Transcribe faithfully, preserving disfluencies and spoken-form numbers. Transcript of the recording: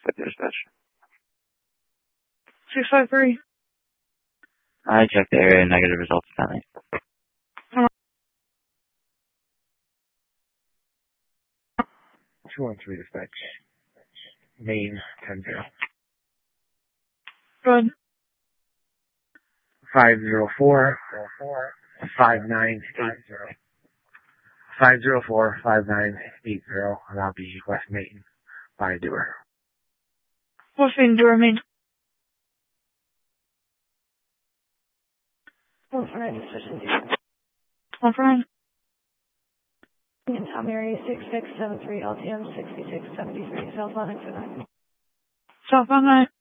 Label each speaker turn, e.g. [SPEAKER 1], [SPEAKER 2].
[SPEAKER 1] with dispatch.
[SPEAKER 2] six five three.
[SPEAKER 1] I checked the area, negative results pending.
[SPEAKER 3] two one three dispatch. Main ten zero.
[SPEAKER 2] Good.
[SPEAKER 3] five zero four five nine eight zero. five zero four five nine eight zero, and I'll be West Main by Dewar.
[SPEAKER 2] What's Main Dewar mean?
[SPEAKER 4] One for nine, decision
[SPEAKER 2] One for nine.
[SPEAKER 4] in Tom Area six six seven three L T M sixty-six seventy-three, southbound nine two nine.
[SPEAKER 2] Southbound nine.